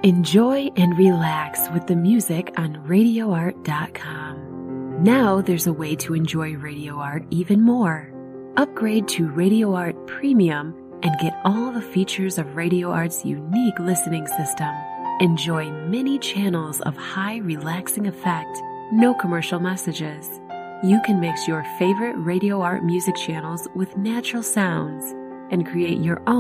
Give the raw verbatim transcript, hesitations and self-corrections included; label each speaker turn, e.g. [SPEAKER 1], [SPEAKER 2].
[SPEAKER 1] Enjoy and relax with the music on radio art dot com. Now there's a way to enjoy Radio Art even more. Upgrade to Radio Art Premium and get all the features of Radio Art's unique listening system. Enjoy many channels of high relaxing effect, no commercial messages. You can mix your favorite Radio Art music channels with natural sounds and create your own